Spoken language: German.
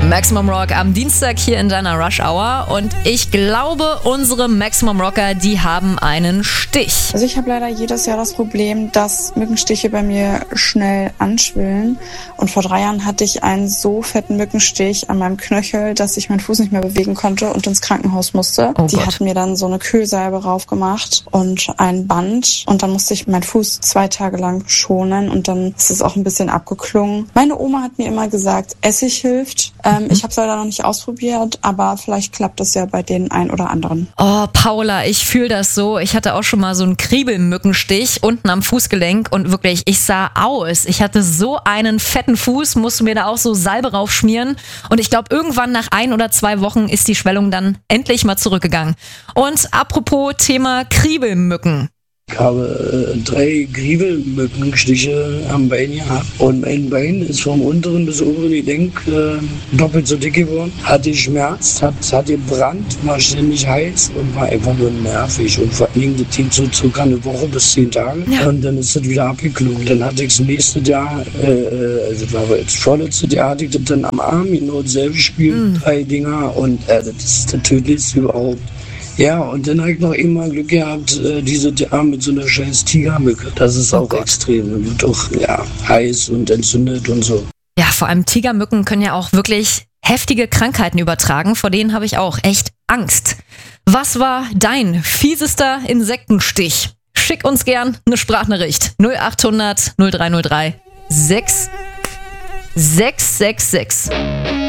Maximum Rock am Dienstag hier in deiner Rush Hour und ich glaube, unsere Maximum Rocker, die haben einen Stich. Also ich habe leider jedes Jahr das Problem, dass Mückenstiche bei mir schnell anschwillen und vor 3 Jahren hatte ich einen so fetten Mückenstich an meinem Knöchel, dass ich meinen Fuß nicht mehr bewegen konnte und ins Krankenhaus musste. Die hatten mir dann so eine Kühlsalbe raufgemacht und ein Band und dann musste ich meinen Fuß 2 Tage lang schonen und dann ist es auch ein bisschen abgeklungen. Meine Oma hat mir immer gesagt, Essig hilft. Ich habe es leider noch nicht ausprobiert, aber vielleicht klappt das ja bei den ein oder anderen. Oh, Paula, ich fühle das so. Ich hatte auch schon mal so einen Kriebelmückenstich unten am Fußgelenk und wirklich, ich sah aus. Ich hatte so einen fetten Fuß, musste mir da auch so Salbe raufschmieren und ich glaube, irgendwann nach 1 oder 2 Wochen ist die Schwellung dann endlich mal zurückgegangen. Und apropos Thema Kriebelmücken. Ich habe 3 Kriebelmückenstiche am Bein gehabt und mein Bein ist vom unteren bis oberen Gelenk doppelt so dick geworden. Hatte Schmerz, hat gebrannt, war ständig heiß und war einfach nur nervig. Und vor allem, das ging so circa eine Woche bis 10 Tage. Ja. Und dann ist das wieder abgeklungen. Dann hatte ich das nächste Jahr, also das war aber jetzt vorletztes Jahr, hatte ich das dann am Arm, genau dasselbe Spiel, 3 Dinger und das ist das Tödlichste überhaupt. Ja, und dann habe ich noch immer Glück gehabt, diese Arme mit so einer scheiß Tigermücke. Das ist auch extrem. Wird auch heiß und entzündet und so. Ja, vor allem Tigermücken können ja auch wirklich heftige Krankheiten übertragen. Vor denen habe ich auch echt Angst. Was war dein fiesester Insektenstich? Schick uns gern eine Sprachnachricht. 0800 0303 6666.